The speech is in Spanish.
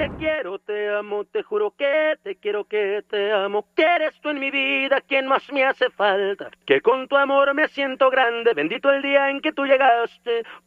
te quiero, te amo, te juro que te quiero, que te amo, que eres tú en mi vida quien más me hace falta, que con tu amor me siento grande, bendito el día en que tú llegaste,